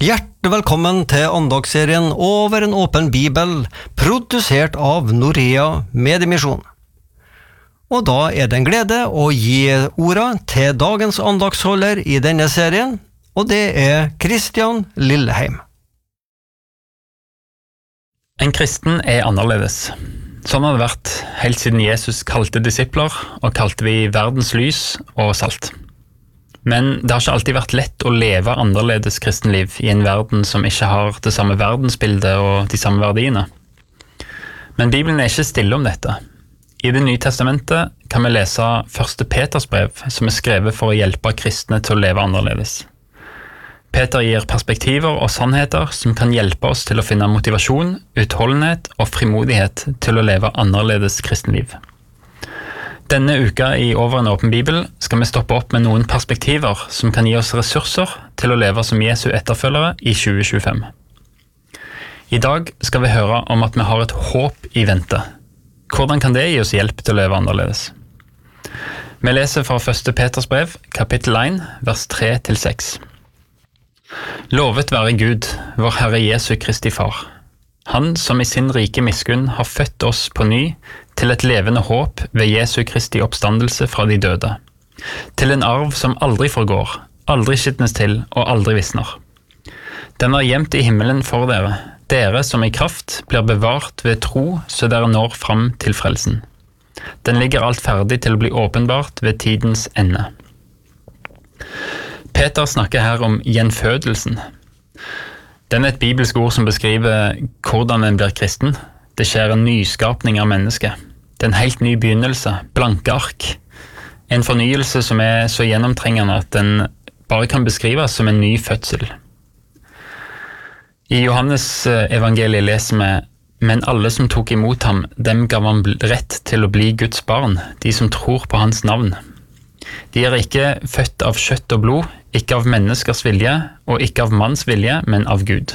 Hjertelig velkommen til andagsserien Over en åpen bibel, produsert av Norea Mediemisjon. Og da er det en glede å gi orda til dagens andagsholder i denne serien, og det er Kristian Lilleheim. En kristen er annerledes. Sånn har det vært helt siden Jesus kalte disipler, og kalte vi verdens lys og salt. Men det har ikke alltid vært lett å leve annerledes kristenliv i en verden som ikke har det samme verdensbildet og de samme verdiene. Men Bibelen er ikke stille om dette. I Det nye testamentet kan vi lese 1. Peters brev, som er skrevet for å hjelpe kristne til å leve annerledes. Peter gir perspektiver og sannheter som kan hjelpe oss til å finne motivasjon, utholdenhet og frimodighet til å leve annerledes kristenliv. Denne uka i Over en åpen bibel skal vi stoppe opp med noen perspektiver som kan gi oss ressurser til å leve som Jesu etterfølgere i 2025. I dag skal vi høre om at vi har et håp i vente. Hvordan kan det gi oss hjelp til å leve annerledes? Vi leser fra 1. Peters brev, kapittel 1, vers 3-6. Lovet være Gud, vår Herre Jesu Kristi Far. Han som i sin rike miskunn har født oss på ny til et levende håp ved Jesu Kristi oppstandelse fra de døde, til en arv som aldri forgår, aldri skitnes til og aldri visner. Den er gjemt i himmelen for dere, dere som i kraft blir bevart ved tro så dere når fram til frelsen. Den ligger alt ferdig til å bli åpenbart ved tidens ende. Peter snakker her om gjenfødelsen. Den er et bibelsk ord som beskriver hvordan en blir kristen. Det skjer en nyskapning av mennesket. Det er en helt ny begynnelse, blanke ark. En fornyelse som er så gjennomtrengende at den bare kan beskrives som en ny fødsel. I Johannes evangeliet leser vi: Men alle som tok imot ham, dem gav han rett til å bli Guds barn, de som tror på hans navn. De er ikke født av kjøtt og blod, ikke av menneskers vilje, og ikke av manns vilje, men av Gud.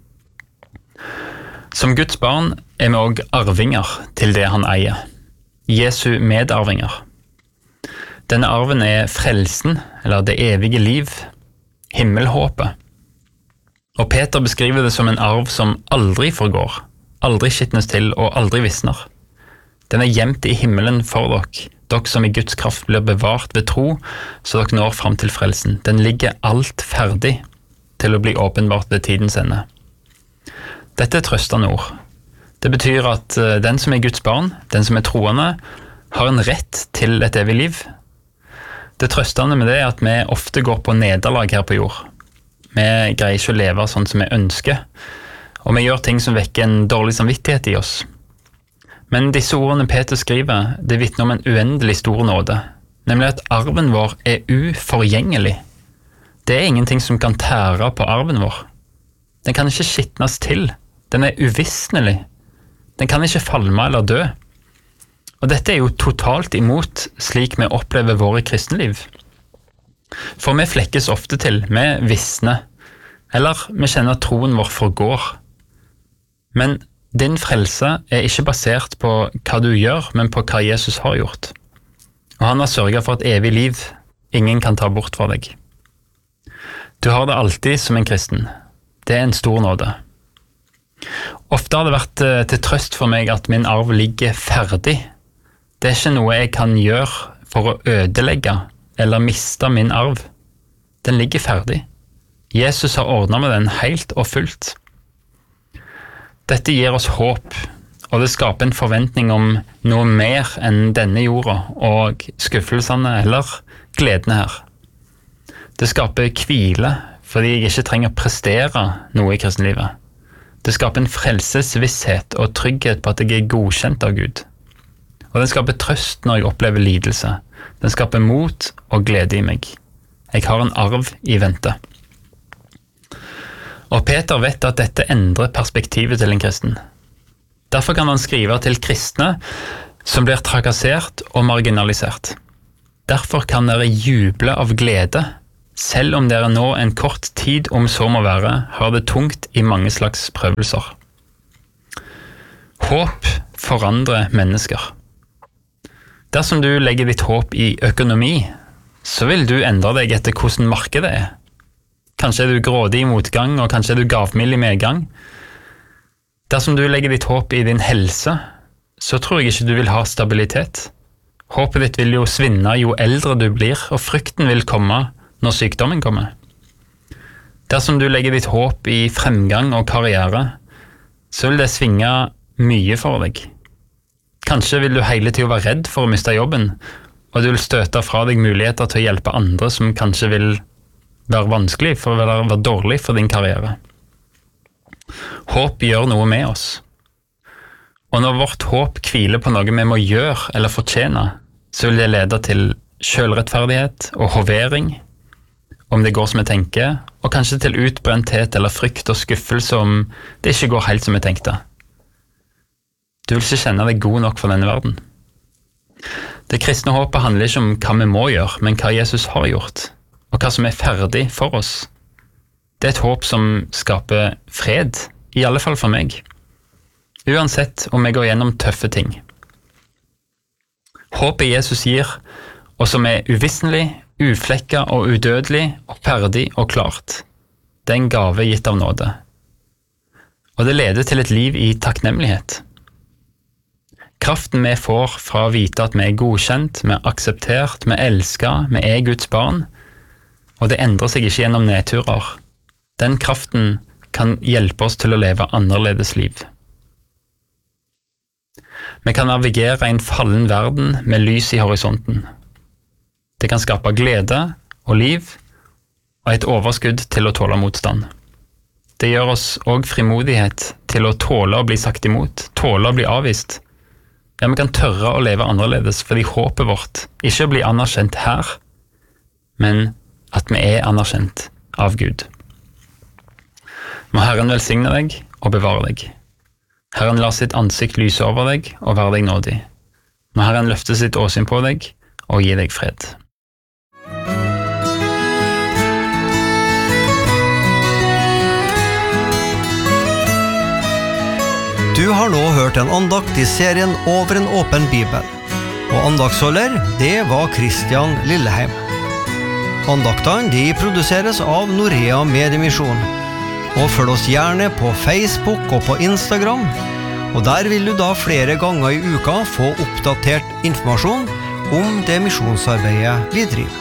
Som Guds barn er vi også arvinger til det han eier. Jesu medarvinger. Denne arven er frelsen, eller det evige liv, himmelhåpet. Og Peter beskriver det som en arv som aldri forgår, aldri skitnes til og aldri visner. Den er gjemt i himmelen for dere, dere som i Guds kraft blir bevart ved tro, så dere når fram til frelsen. Den ligger alt ferdig til å bli åpenbart ved tidens ende. Dette er trøstende ord. Det betyr at den som er Guds barn, den som er troende, har en rett til et evig liv. Det trøstende med det er at vi ofte går på nederlag her på jord. Vi greier ikke å leve sånn som vi ønsker, og vi gjør ting som vekker en dårlig samvittighet i oss. Men disse ordene Peter skriver, det vitner om en uendelig stor nåde, nemlig at arven vår er uforgjengelig. Det er ingenting som kan tære på arven vår. Den kan ikke skitnes til. Den er uvisnelig. Den kan ikke falme eller dø. Og dette er jo totalt imot slik vi opplever våre kristenliv. For vi flekkes ofte til, vi visner, eller vi kjenner at troen vår forgår. Men din frelse er ikke basert på hva du gjør, men på hva Jesus har gjort. Og han har sørget for et evig liv. Ingen kan ta bort fra deg. Du har det alltid som en kristen. Det er en stor nåde. Ofte har det vært til trøst for meg at min arv ligger ferdig. Det er ikke noe jeg kan gjøre for å ødelegge eller miste min arv. Den ligger ferdig. Jesus har ordnet med den helt og fullt. Dette gir oss håp, og det skaper en forventning om noe mer enn denne jorda og skuffelsene eller gledene her. Det skaper hvile, fordi jeg ikke trenger å prestere noe i kristenlivet. Det skaper en frelsesvisshet og trygghet på at jeg er godkjent av Gud. Og den skaper trøst når jeg opplever lidelse. Den skaper mot og glede i meg. Jeg har en arv i vente. Og Peter vet at dette endrer perspektivet til en kristen. Derfor kan han skrive til kristne som blir trakassert og marginalisert. Derfor kan dere juble av glede, selv om dere nå en kort tid om så må være, har det tungt i mange slags prøvelser. Håp forandrer mennesker. Dersom du legger ditt håp i økonomi, så vil du endre deg etter hvordan markedet er. Kanskje er du grådig i motgang, og kanskje er du gavmild i medgang. Dersom du legger ditt håp i din helse, så tror jeg ikke du vil ha stabilitet. Håpet ditt vil jo svinne jo eldre du blir, og frykten vil komme når sykdommen kommer. Dersom du legger ditt håp i fremgang og karriere, så vil det svinge mye for deg. Kanskje vil du hele tiden være redd for å miste jobben, og du vil støte fra deg muligheter til å hjelpe andre som kanskje vil være vanskelig for å være dårlig for din karriere. Håp gjør noe med oss. Og når vårt håp hviler på noe vi må gjøre eller fortjene, så vil det lede til selvrettferdighet og hovering, om det går som vi tenker, og kanskje til utbrenthet eller frykt og skuffelse om det ikke går helt som vi tenkte. Du vil ikke kjenne deg god nok for denne verden. Det kristne håpet handler ikke om hva vi må gjøre, men hva Jesus har gjort, og hva som er ferdig for oss. Det er et håp som skaper fred, i alle fall for meg. Uansett om jeg går gjennom tøffe ting. Håpet Jesus gir, og som er uvisselig, uflekket og udødelig, og ferdig og klart. Det er en gave gitt av nåde. Og det leder til et liv i takknemlighet. Kraften vi får fra å vite at vi er godkjent, vi er akseptert, vi er elsket, vi er Guds barn, og det endrer seg ikke gjennom nedturer. Den kraften kan hjelpe oss til å leve annerledes liv. Vi kan navigere i en fallen verden med lys i horisonten. Det kan skape glede og liv, og et overskudd til å tåle motstand. Det gjør oss også frimodighet til å tåle å bli sagt imot, tåle å bli avvist. Ja, vi kan tørre å leve annerledes fordi håpet vårt ikke blir anerkjent her, men at vi er anerkjent av Gud. Må Herren velsigne deg og bevare deg. Herren lar sitt ansikt lyse over deg og være deg nådig. Må Herren løfte sitt åsyn på deg og gi deg fred. Du har nå hørt en andakt i serien Over en åpen bibel, og andaktsholder, det var Kristian Lilleheim. Andaktene de produseres av Norea Mediemisjon, og følg oss gjerne på Facebook og på Instagram, og der vil du da flere ganger i uka få oppdatert informasjon om det misjonsarbeidet vi driver.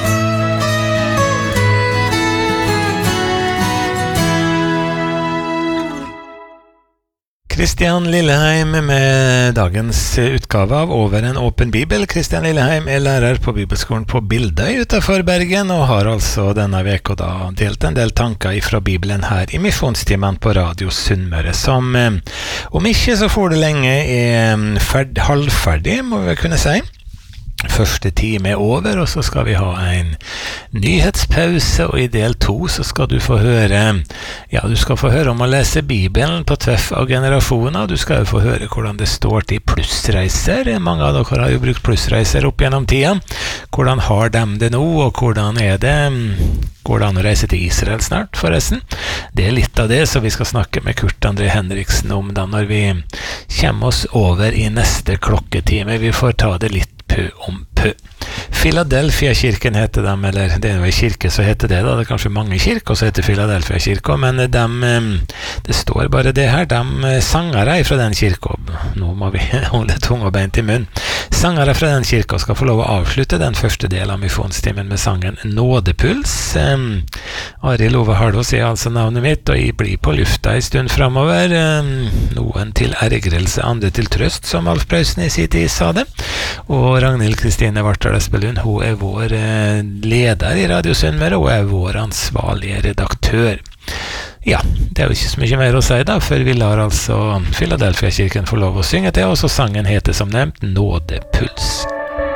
Kristian Lilleheim med dagens utgave av Over en åpen bibel. Kristian Lilleheim er lærer på bibelskolen på Bildøy utenfor Bergen, og har altså denne veka da delt en del tanker fra Bibelen her i misjonstimen på Radio Sunnmøre, som om ikke så får det lenge er halvferdig, må vi kunne si. Første time er over, og så skal vi ha en nyhetspause, og i del 2 så skal du få høre, du skal få høre om å lese Bibelen på tvers av generasjoner. Du skal jo få høre hvordan det står til plussreiser. Mange av dere har jo brukt plussreiser opp gjennom tida. Hvordan har de det nå, og hvordan er det? Går det an å reise til Israel snart, forresten? Det er litt av det, så vi skal snakke med Kurt André Henriksen om da når vi kommer oss over i neste klokketime. Vi får ta det litt pø om pø. Philadelphia-kirken heter dem, eller det er jo en kirke så heter det da, det er kanskje mange kirker så heter Philadelphia-kirken, men det står bare det her, de sangere fra den kirken, nå må vi holde tunga beint i munn, sangere fra den kirken skal få lov å avslutte den første del av misjonstimen med sangen Nådepuls. Arild Ove Hardås er altså navnet mitt, og jeg blir på lufta en stund fremover, noen til ergrelse, andre til trøst, som Alf Prøysen i sin tid sa det, og Ragnhild Kristine Vartdal Espelund, hun er vår leder i Radio Sunnmøre, og er vår ansvarlige redaktør. Ja, det er jo ikke så mye mer å si da, for vi lar altså Philadelphia-kirken få lov å synge til oss, og sangen heter som nevnt Nådepuls.